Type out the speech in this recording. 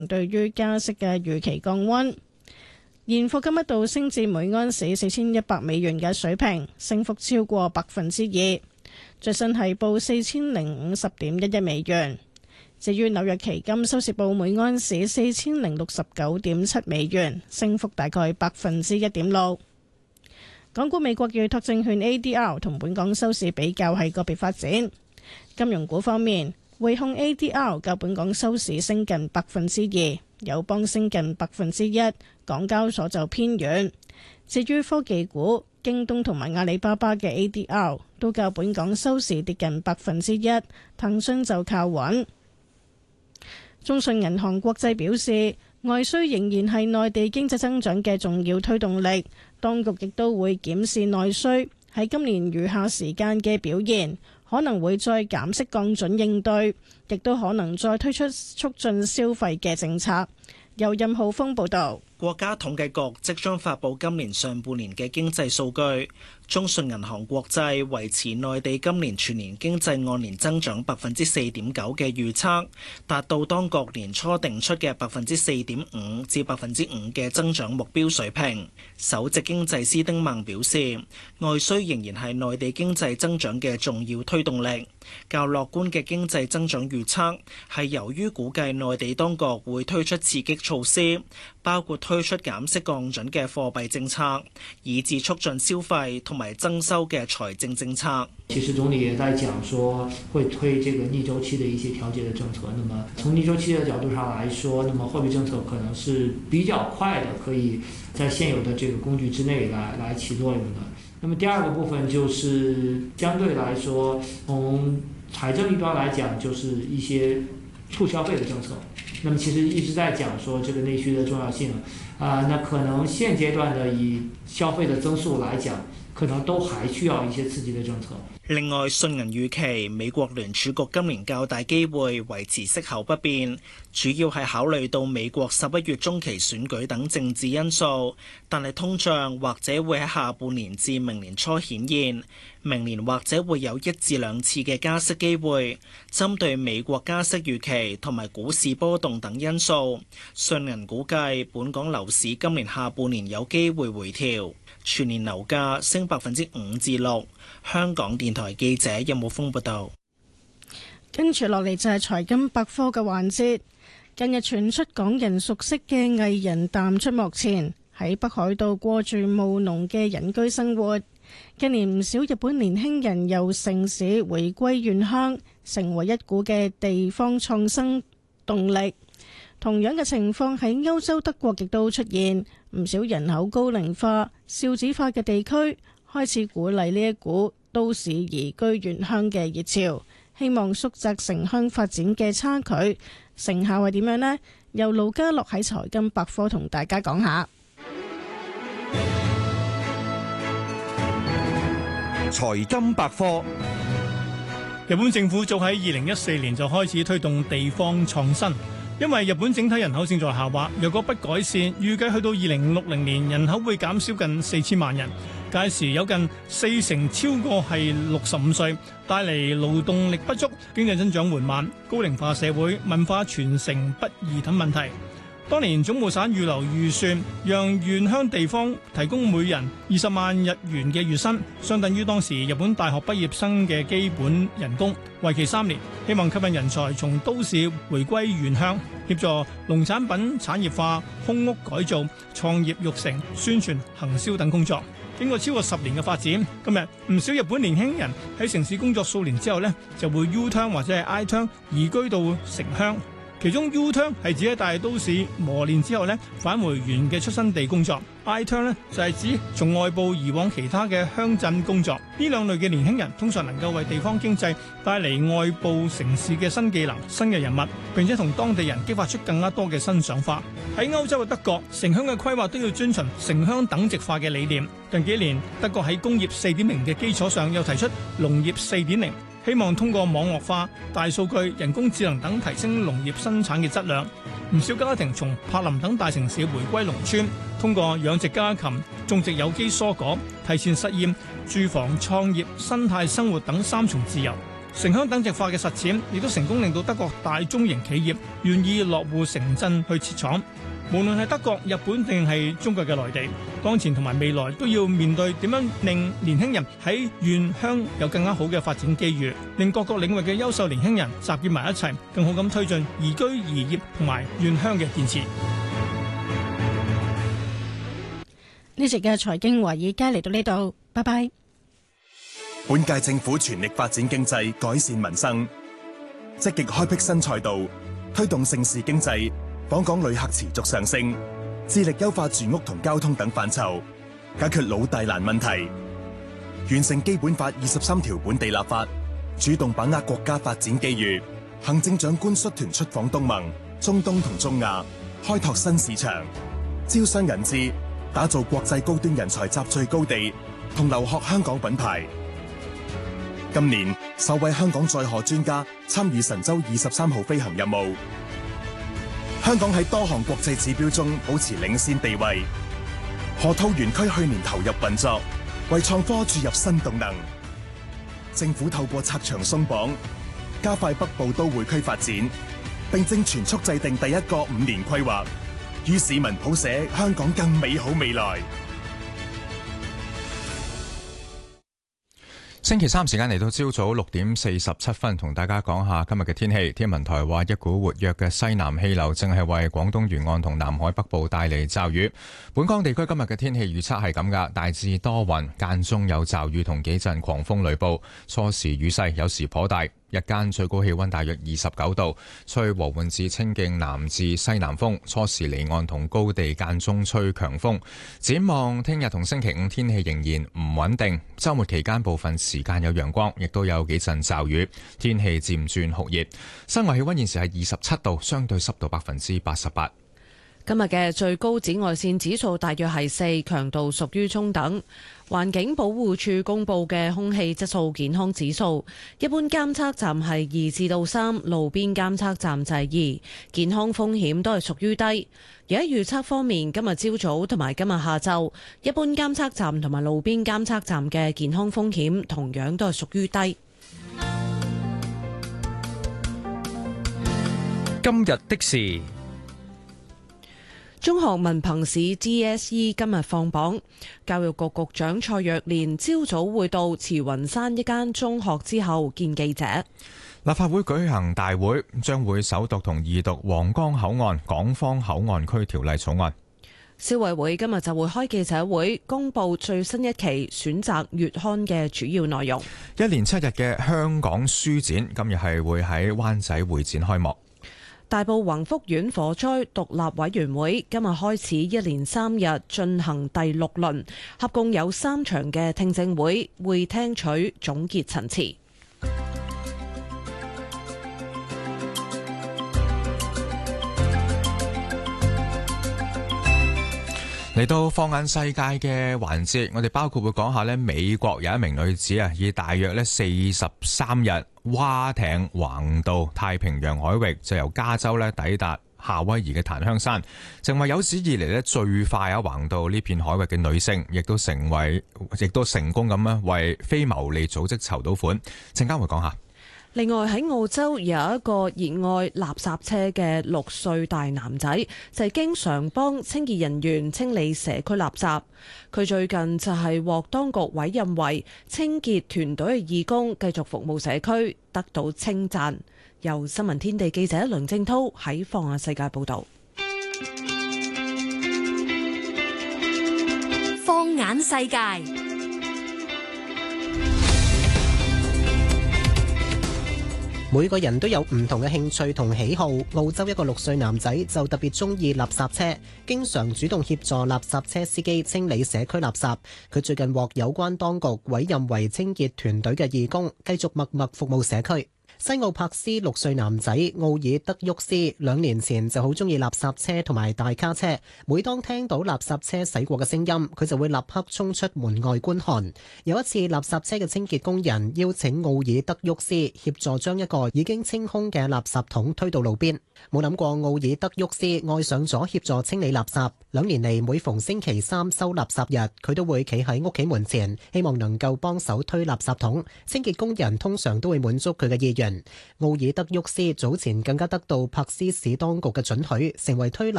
對於加息嘅預期降溫。現貨金一度升至每盎司$4100嘅水平，升幅超過2%，最新係報$4050.11。至於紐約期金收市報每盎司$4069.7，升幅大概1.6%。港股美國預託證券 ADR 同本港收市比較係個別發展。金融股方面，匯控 ADR 較本港收市升近2%，友邦升近1%，港交所就偏軟。至於科技股，京東同埋阿里巴巴嘅 ADR 都較本港收市跌近1%，騰訊就靠穩。中信銀行國際表示，外需仍然係內地經濟增長嘅重要推動力，當局亦都會檢視內需喺今年餘下時間嘅表現，可能會再減息降準應對，亦都可能再推出促進消費嘅政策。由任浩峰報導。 國家統計局即將發布今年上半年嘅經濟數據，中信銀行國際維持內地今年全年經濟按年增長4.9%嘅預測，達到當局年初定出嘅4.5%至5%嘅增長目標水平。首席經濟師丁孟表示，外需仍然係內地經濟增長嘅重要推動力。較樂觀嘅經濟增長預測係由於估計內地當局會推出刺激措施，包括推出減息降準嘅貨幣政策，以至促進消費同埋增收嘅財政政策。 其實總理也在講說會推這個逆周期的一些調節的政策。那麼從逆周期的角度上來說，那麼貨幣政策可能是比較快的，可以在現有的這個工具之內來起作用的。那麼第二個部分就是相對來說，從財政一端來講，就是一些促消費的政策。那麼其實一直在講說這個內需的重要性，那可能現階段的以消費的增速來講，可能都還需要一些刺激的政策。 另外，信銀預期美國聯儲局今年較大機會維持息口不變，主要係考慮到美國11月中期選舉等政治因素，但係通脹或者會喺下半年至明年初顯現，明年或者會有1至2次嘅加息機會。針對美國加息預期同埋股市波動等因素，信銀估計本港樓市今年下半年有機會回調，全年樓價升5%至6%。香港電台記者任武峰報道。 跟住落嚟就係財金百科嘅環節。近日傳出港人熟悉嘅藝人淡出幕前，喺北海道過住務農嘅隱居生活。近年唔少日本年輕人由城市回歸原鄉，成為一股嘅地方創生動力。同樣嘅情況喺歐洲德國亦都出現，唔少人口高齡化、少子化嘅地區開始鼓勵呢一股都市移居原鄉嘅熱潮，希望縮窄城鄉發展嘅差距。成效係點樣呢？由盧家樂喺財金百科同大家講下。 財金百科。 日本政府早喺2014年就開始推動地方創新，因為日本整體人口正在下滑，若果不改善，預計去到2060年人口會減少近4000萬人，屆時有近40%超過係65歲，帶嚟勞動力不足、經濟增長緩慢、高齡化社會、文化傳承不易等問題。當年總務省預留預算，讓原鄉地方提供每人20萬日元嘅月薪，相等於當時日本大學畢業生嘅基本人工，為期3年，希望吸引人才從都市回歸原鄉，協助農產品產業化、空屋改造、創業育成、宣傳、行銷等工作。經過超過10年嘅發展，今日唔少日本年輕人喺城市工作數年之後呢，就會 U-turn 或者係 I-turn 移居到城鄉。其中 U-turn 係指喺大都市磨練之後呢，返回原嘅出生地工作。I-turn 呢就係指從外部移往其他嘅鄉鎮工作。呢兩類嘅年輕人通常能夠為地方經濟帶嚟外部城市嘅新技能、新嘅人物，並且同當地人激發出更加多嘅新想法。喺歐洲嘅德國，城鄉嘅規劃都要遵循城鄉等值化嘅理念。近幾年，德國喺工業4.0嘅基礎上，又提出農業4.0。希望通過網絡化、大數據、人工智能等提升農業生產嘅質量。唔少家庭從柏林等大城市回歸農村，通過養殖家禽、種植有機蔬果，提前實現住房、創業、生態生活等3重自由。 城鄉等值化嘅實踐，亦都成功令到德國大中型企業願意落戶城鎮去設廠。無論係德國、日本定係中國嘅內地，當前同埋未來都要面對點樣令年輕人喺縣鄉有更加好嘅發展機遇，令各個領域嘅優秀年輕人集結埋一齊，更好咁推進宜居宜業同埋縣鄉嘅建設。 呢集嘅財經華爾街嚟到呢度，拜拜。 本屆政府全力發展經濟，改善民生，積極開闢新賽道，推動盛事經濟。訪港旅客持續上升，致力優化住屋同交通等範疇，解決老大難問題，完成基本法23條本地立法，主動把握國家發展機遇。行政長官率團出訪東盟、中東同中亞，開拓新市場，招商引資，打造國際高端人才集聚高地同留學香港品牌。今年首位香港載荷專家參與神舟23號飛行任務。香港喺多項國際指標中保持領先地位。河套園區去年投入運作，為創科注入新動能。政府透過拆牆鬆綁，加快北部都會區發展，並正全速制定第一個5年規劃，與市民譜寫香港更美好未來。 星期三時間嚟到朝早6點47分，同大家講下今日嘅天氣。天文台話一股活躍嘅西南氣流正係為廣東沿岸同南海北部帶嚟驟雨。本港地區今日嘅天氣預測係咁㗎，大致多雲，間中有驟雨同幾陣狂風雷暴，初時雨勢有時頗大。日間最高氣溫大約29度，吹和緩至清勁南至西南風，初時離岸同高地間中吹強風。展望聽日同星期五天氣仍然唔穩定，週末期間部分時間有陽光，亦都有幾陣驟雨，天氣漸轉酷熱。室外氣溫現時係27度，相對濕度88%。 今日嘅最高紫外線指數大約係4，強度屬於中等。環境保護署公布嘅空氣質素健康指數，一般監測站係2至3，路邊監測站就係2，健康風險都係屬於低。而喺預測方面，今日朝早同埋今日下晝，一般監測站同埋路邊監測站嘅健康風險同樣都係屬於低。 今日的事。 中學文憑試 DSE 今日放榜，教育局局長蔡若蓮朝早會到慈雲山一間中學之後見記者。 立法會舉行大會，將會首讀同二讀皇崗口岸港方口岸區條例草案。 消委會今日就會開記者會，公布最新一期選擇月刊嘅主要內容。 一連7日嘅香港書展今日係會喺灣仔會展開幕。 大埔宏福苑火災獨立委員會今日開始一連3日進行第6輪，合共有3場嘅聽證會，會聽取總結陳詞。 嚟到放眼世界嘅環節，我哋包括會講下美國有一名女子以大約43日划艇橫渡太平洋海域，就由加州抵達夏威夷嘅檀香山，成為有史以嚟最快橫渡呢片海域嘅女性，亦都成功咁為非牟利組織籌到款。陣間會講下。 另外喺澳洲有一個熱愛垃圾車嘅6歲大男仔，就係經常幫清潔人員清理社區垃圾。佢最近就係獲當局委任為清潔團隊嘅義工，繼續服務社區，得到稱讚。由新聞天地記者梁正濤喺放眼世界報道。 放眼世界。 每個人都有唔同嘅興趣同喜好。澳洲一個6歲男仔就特別中意垃圾車，經常主動協助垃圾車司機清理社區垃圾。佢最近獲有關當局委任為清潔團隊嘅義工，繼續默默服務社區。 西澳柏斯6歲男仔奧爾德沃斯2年前就好中意垃圾車同埋大卡車，每當聽到垃圾車駛過嘅聲音，佢就會立刻衝出門外觀看。有一次，垃圾車嘅清潔工人邀請奧爾德沃斯協助將一個已經清空嘅垃圾桶推到路邊。冇諗過奧爾德沃斯愛上咗協助清理垃圾。2年嚟，每逢星期3收垃圾日，佢都會企喺屋企門前，希望能夠幫手推垃圾桶。清潔工人通常都會滿足佢嘅意願。奧爾德沃斯早前更加得到柏斯市當局嘅准許，成為推垃